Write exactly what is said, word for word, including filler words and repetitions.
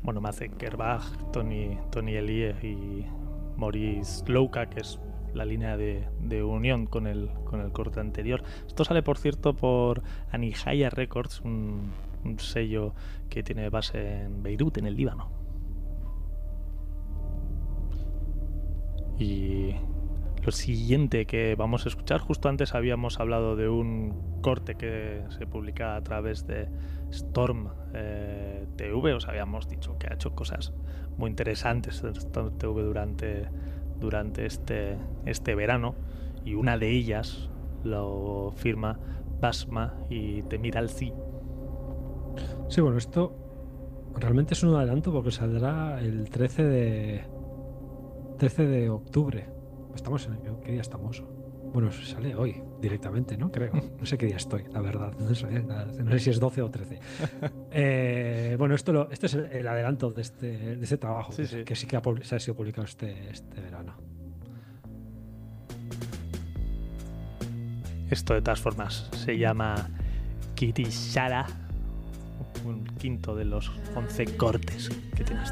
bueno, Maciej Kerbach, Tony, Tony Elie y Maurice Louka, que es la línea de, de unión con el, con el corte anterior. Esto sale, por cierto, por Anihaya Records, un, un sello que tiene base en Beirut, en el Líbano. Y lo siguiente que vamos a escuchar, justo antes habíamos hablado de un corte que se publica a través de Storm eh, T V, os habíamos dicho que ha hecho cosas muy interesantes Storm T V durante, durante este, este verano, y una de ellas lo firma Basma y Temir Alzi. Sí, bueno, esto realmente es un adelanto porque saldrá el trece de trece de octubre. Estamos en... ¿Qué día estamos? Bueno, sale hoy directamente, ¿no? Creo. No sé qué día estoy, la verdad. No sé, no sé si es doce o trece. Eh, bueno, esto lo, este es el, el adelanto de este, de este trabajo, Sí, que, sí. que sí que ha, se ha sido publicado este, este verano. Esto, de todas formas, se llama Kitty Shara, un quinto de los once cortes que tiene este.